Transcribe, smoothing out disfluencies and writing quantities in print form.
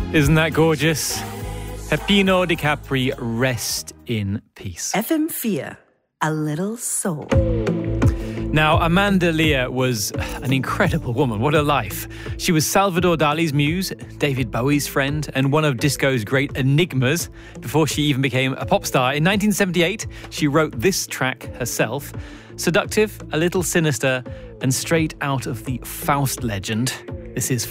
Isn't that gorgeous? Peppino Di Capri, rest in peace. FM4, a little soul. Now, Amanda Lear was an incredible woman. What a life. She was Salvador Dali's muse, David Bowie's friend, and one of disco's great enigmas before she even became a pop star. In 1978, she wrote this track herself. Seductive, a little sinister, and straight out of the Faust legend. This is